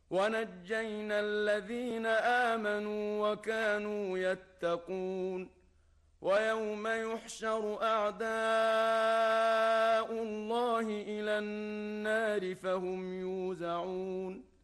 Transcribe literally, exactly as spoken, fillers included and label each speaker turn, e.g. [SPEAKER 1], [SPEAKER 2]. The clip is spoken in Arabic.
[SPEAKER 1] ونجينا الذين آمنوا وكانوا يتقون ويوم يحشر أعداء الله إلى النار فهم يوزعون